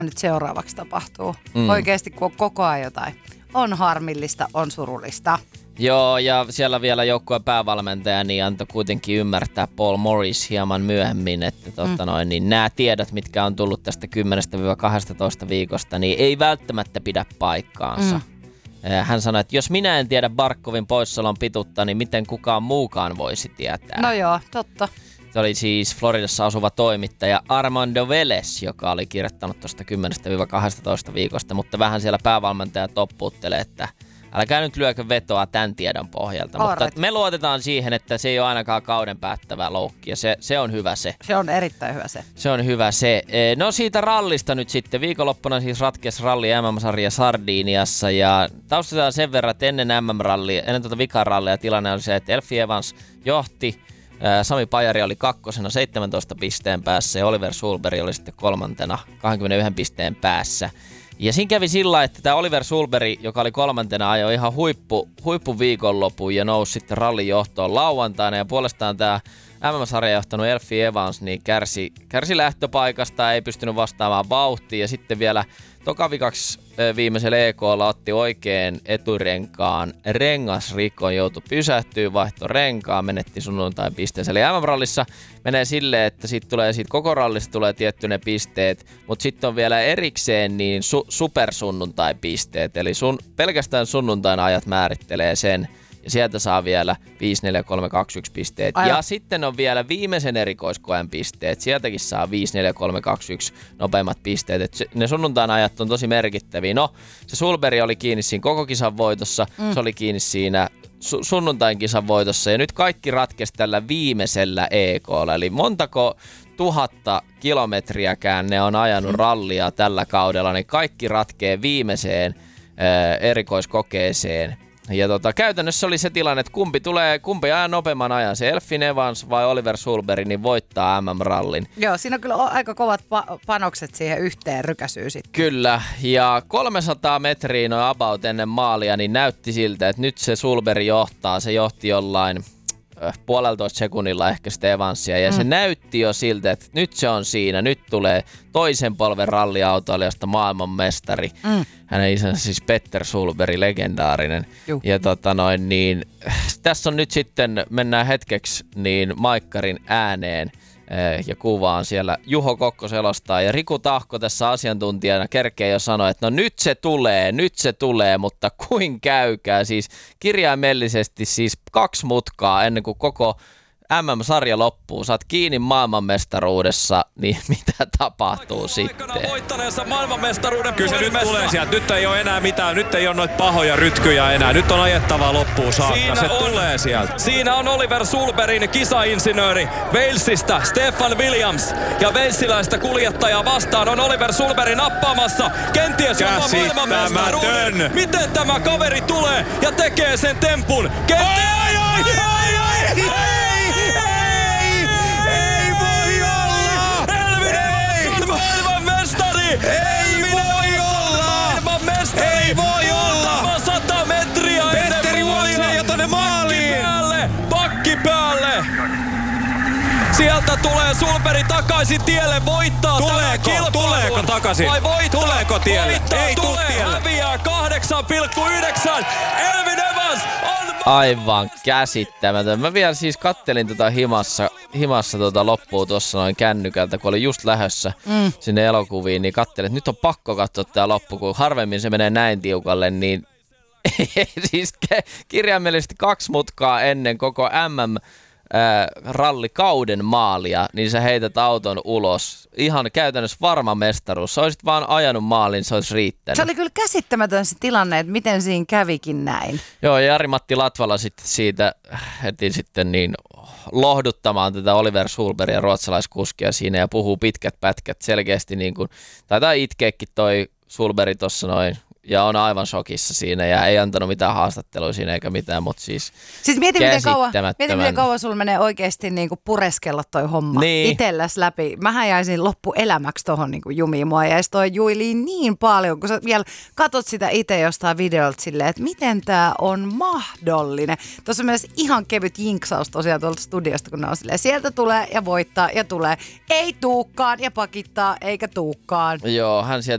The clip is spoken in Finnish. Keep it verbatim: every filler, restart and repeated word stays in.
nyt seuraavaksi tapahtuu. Mm. Oikeasti kun on koko ajan jotain. On harmillista, on surullista. Joo, ja siellä vielä joukkueen päävalmentaja niin antoi kuitenkin ymmärtää Paul Morris hieman myöhemmin, että totta noin, niin nämä tiedot, mitkä on tullut tästä kymmenestä kahteentoista viikosta, niin ei välttämättä pidä paikkaansa. Mm. Hän sanoi, että jos minä en tiedä Barkovin poissaolon pituutta, niin miten kukaan muukaan voisi tietää. No joo, totta. Se oli siis Floridassa asuva toimittaja Armando Velez, joka oli kirjoittanut tuosta kymmenestä kahteentoista viikosta, mutta vähän siellä päävalmentaja toppuuttelee, että älkää nyt lyökö vetoa tämän tiedon pohjalta. All mutta right. Me luotetaan siihen, että se ei ole ainakaan kauden päättävä loukki ja se, se on hyvä se. Se on erittäin hyvä se. Se on hyvä se. No siitä rallista nyt sitten. Viikonloppuna siis ratkesi ralli M M-sarja Sardiniassa ja taustataan sen verran, että ennen M M-rallia, ennen tuota vikarallia tilanne oli se, että Elfie Evans johti. Sami Pajari oli kakkosena seitsemäntoista pisteen päässä ja Oliver Sulberg oli sitten kolmantena kaksikymmentäyksi pisteen päässä. Ja siinä kävi sillä, että tämä Oliver Sulberg, joka oli kolmantena, ajoi ihan huippu, huippu viikonlopun ja nousi sitten rallin johtoon lauantaina. Ja puolestaan tämä M M-sarjan johtanut Elfie Evans niin kärsi, kärsi lähtöpaikasta, ei pystynyt vastaamaan vauhtiin ja sitten vielä tokavikaksi viimeisellä E K:lla otti oikein eturenkaan rengasrikon, joutui pysähtyä, vaihtoi renkaa, menetti sunnuntain pisteeseen. Eli M M-rallissa menee silleen, että siitä tulee siitä koko rallista tulee tietty ne pisteet, mutta sitten on vielä erikseen niin su- supersunnuntai-pisteet, eli sun, pelkästään sunnuntain ajat määrittelee sen. Ja sieltä saa vielä viisi, neljä, kolme, kaksi, yksi pisteet. Aivan. Ja sitten on vielä viimeisen erikoiskoen pisteet. Sieltäkin saa viisi, neljä, kolme, kaksi, yksi nopeimmat pisteet. Et se, ne sunnuntain ajat on tosi merkittäviä. No, se Sulberg oli kiinni siinä koko kisan voitossa. Mm. Se oli kiinni siinä su- sunnuntain kisan voitossa. Ja nyt kaikki ratkesi tällä viimeisellä E K:lla. Eli montako tuhatta kilometriäkään ne on ajanut rallia tällä kaudella. Niin kaikki ratkee viimeiseen äh, erikoiskokeeseen. Ja tota, käytännössä oli se tilanne, että kumpi tulee, kumpi ajaa nopeamman ajan, se Elfie Evans vai Oliver Sulberg, niin voittaa M M-rallin. Joo, siinä on kyllä aika kovat pa- panokset siihen yhteen rykäsyyn sitten. Kyllä, ja kolmesataa metriä noin about ennen maalia, niin näytti siltä, että nyt se Sulberg johtaa, se johti jollain puoleltoista sekunnilla ehkä sitä Evansia, ja mm. se näytti jo siltä, että nyt se on siinä, nyt tulee toisen polven ralliautoilijasta maailmanmestari. Mm. Hänen isänsä siis Petter Sulberg, legendaarinen. Juh. Ja tota noin, niin tässä on nyt sitten, mennään hetkeksi niin Maikkarin ääneen ja kuvaan siellä Juho Kokko selostaa ja Riku Tahko tässä asiantuntijana kerkee jo sanoa, että no nyt se tulee, nyt se tulee, mutta kuin käykää. Siis kirjaimellisesti siis kaksi mutkaa ennen kuin koko M M-sarja loppuu. Saat kiinni maailmanmestaruudessa, niin mitä tapahtuu sitten? Voittaneensa maailmanmestaruuden. Kyllä se nyt tulee sieltä. Nyt ei ole enää mitään. Nyt ei ole noita pahoja rytkyjä enää. Nyt on ajettava loppuun saakka. Siinä se on, tulee sieltä. Siinä on Oliver Sulbergin kisainsinööri Walesista Stefan Williams. Ja walesiläistä kuljettajaa vastaan on Oliver Sulberg nappaamassa. Kenties jopa maailmanmestaruuden. Miten tämä kaveri tulee ja tekee sen tempun? Kenties... Ai, ai, ai, ai, ai. Ei voi olla! Ei voi olla! sata metriä Petteri Vuoliseen jo tonne maaliin! Pakki päälle! Pakki päälle! Sieltä tulee Sulberg takaisin tielle, voittaa tämän kilpailun. Tuleeko takaisin? Vai voittaa? Tuleeko tielle? Voittaa, ei tuu tielle. Häviää kahdeksan pilkku yhdeksän. Elfie Evans on... Aivan käsittämätön. Mä vielä siis kattelin tota himassa, himassa tota loppuun tuossa noin kännykältä, kun oli just lähdössä mm. sinne elokuviin, niin kattelin, että nyt on pakko katsoa tää loppu, kun harvemmin se menee näin tiukalle, niin siis kirjaimellisesti kaksi mutkaa ennen koko M M rallikauden maalia, niin sä heität auton ulos. Ihan käytännössä varma mestaruus. Sä olisit vaan ajanut maaliin, se olisi riittänyt. Se oli kyllä käsittämätön se tilanne, että miten siinä kävikin näin. Joo, ja Jari-Matti Latvala sitten siitä heti sitten niin lohduttamaan tätä Oliver Sulbergia, ruotsalaiskuskia siinä, ja puhuu pitkät pätkät selkeästi niin kuin, taitaa itkeekin toi Sulberg tuossa noin, ja on aivan shokissa siinä ja ei antanut mitään haastattelua siinä eikä mitään, mutta siis Siis mieti miten kauan, mieti miten kauan sulla menee oikeasti niinku pureskella toi homma niin itselläs läpi. Mähän jäisin loppuelämäksi tohon niinku jumiin. Mua jäisi toi juiliin niin paljon, kun sä vielä katot sitä itse jostain videolta silleen, että miten tää on mahdollinen. Tuossa on myös ihan kevyt jinksaus tosiaan tuolta studiosta, kun ne on silleen, sieltä tulee ja voittaa ja tulee. Ei tuukkaan ja pakittaa eikä tuukkaan. Joo, hän sieltä